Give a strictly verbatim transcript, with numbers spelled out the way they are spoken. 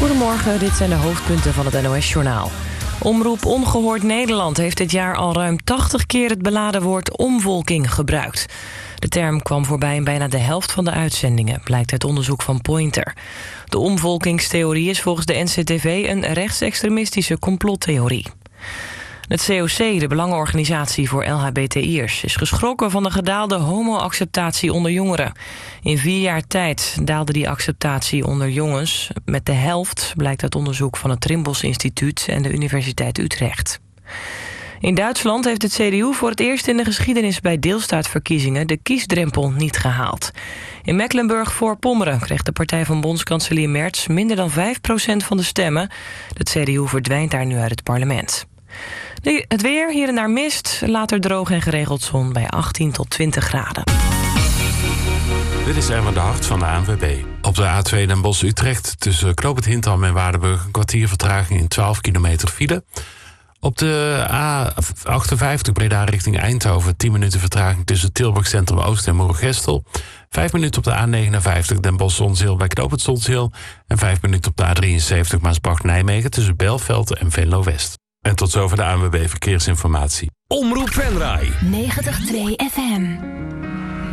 Goedemorgen, dit zijn de hoofdpunten van het N O S-journaal. Omroep Ongehoord Nederland heeft dit jaar al ruim tachtig keer het beladen woord omvolking gebruikt. De term kwam voorbij in bijna de helft van de uitzendingen, blijkt uit onderzoek van Pointer. De omvolkingstheorie is volgens de N C T V een rechtsextremistische complottheorie. Het C O C, de Belangenorganisatie voor L H B T I'ers, is geschrokken van de gedaalde homo-acceptatie onder jongeren. In vier jaar tijd daalde die acceptatie onder jongens met de helft, blijkt uit onderzoek van het Trimbos Instituut en de Universiteit Utrecht. In Duitsland heeft het C D U voor het eerst in de geschiedenis bij deelstaatverkiezingen de kiesdrempel niet gehaald. In Mecklenburg-Voorpommeren kreeg de partij van bondskanselier Merz minder dan vijf procent van de stemmen. Het C D U verdwijnt daar nu uit het parlement. Nu, het weer, hier en daar mist, later droog en geregeld zon bij achttien tot twintig graden. Dit is Erwin de Hart van de A N W B. Op de A twee Den Bosch-Utrecht tussen Knoop het Hintham en Waardenburg een kwartier vertraging in twaalf kilometer file. Op de A achtenvijftig Breda richting Eindhoven tien minuten vertraging tussen Tilburg Centrum Oost en Moergestel. vijf minuten op de A negenenvijftig Den Bosch-Zonzeel bij Knoop het Zonzeel. En vijf minuten op de A drieënzeventig Maasbracht-Nijmegen tussen Belveld en Venlo-West. En tot zover de A N W B Verkeersinformatie. Omroep Venray. negentig komma twee F M.